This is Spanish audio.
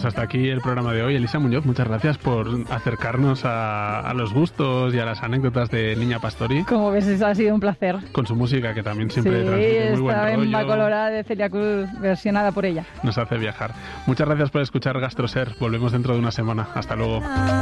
Pues hasta aquí el programa de hoy. Elisa Muñoz, muchas gracias por acercarnos a los gustos y a las anécdotas de Niña Pastori. Como ves, eso ha sido un placer. Con su música, que también siempre transmite muy buen rollo. Sí, esta Colorada de Celia Cruz, versionada por ella. Nos hace viajar. Muchas gracias por escuchar GastroSer. Volvemos dentro de una semana. Hasta luego.